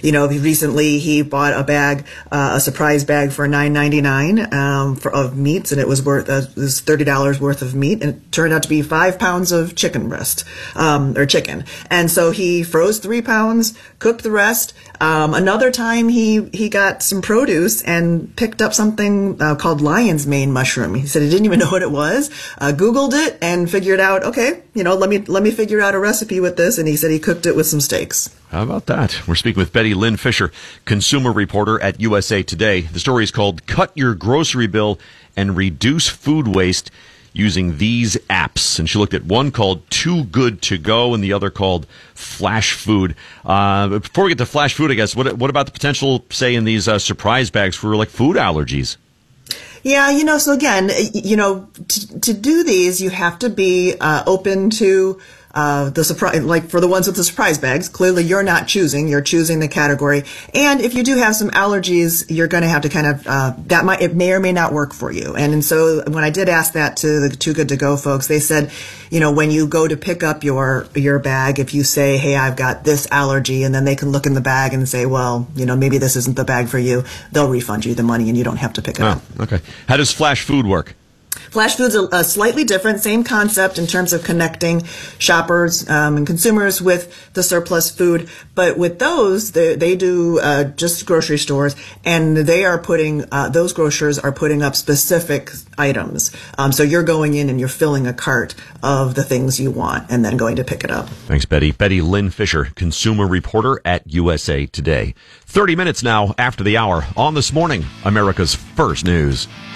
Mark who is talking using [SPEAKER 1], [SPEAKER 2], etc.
[SPEAKER 1] Recently he bought a bag, a surprise bag for $9.99 of meats, and it was $30 worth of meat, and it turned out to be 5 pounds of chicken breast, or chicken. And so he froze 3 pounds, cooked the rest. Another time he got some produce and picked up something called lion's mane mushroom. He said he didn't even know what it was. Googled it and figured out, okay, let me figure out a recipe with this. And he said he cooked it with some steaks.
[SPEAKER 2] How about that? We're speaking with Betty Lynn Fisher, consumer reporter at USA Today. The story is called Cut Your Grocery Bill and Reduce Food Waste Using These Apps. And she looked at one called Too Good To Go and the other called Flash Food. Before we get to Flash Food, I guess, what about the potential, say, in these surprise bags for like food allergies?
[SPEAKER 1] Yeah, so again, to do these, you have to be open to the surprise, like for the ones with the surprise bags. Clearly you're not choosing, you're choosing the category. And if you do have some allergies, you're going to have to kind of, it may or may not work for you. And so when I did ask that to the Too Good To Go folks, they said, when you go to pick up your bag, if you say, hey, I've got this allergy, and then they can look in the bag and say, well, maybe this isn't the bag for you, they'll refund you the money and you don't have to pick it up.
[SPEAKER 2] Okay. How does Flash Food work?
[SPEAKER 1] Flash Food's a slightly different, same concept in terms of connecting shoppers and consumers with the surplus food. But with those, they do just grocery stores, and they are putting, those grocers are putting up specific items. So you're going in and you're filling a cart of the things you want and then going to pick it up.
[SPEAKER 2] Thanks, Betty. Betty Lynn Fisher, consumer reporter at USA Today. 30 minutes now after the hour on This Morning, America's First News.